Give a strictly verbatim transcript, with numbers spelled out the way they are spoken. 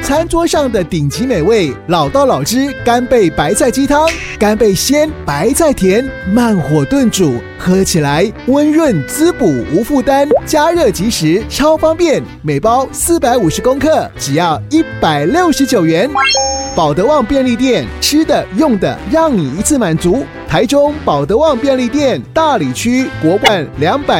餐桌上的顶级美味，老道老汁干贝白菜鸡汤，干贝鲜，白菜甜，慢火炖煮，喝起来温润滋补无负担，加热即食，超方便。每包四百五十公克，只要一百六十九元。保德旺便利店，吃的用的让你一次满足。台中保德旺便利店大里区国馆两百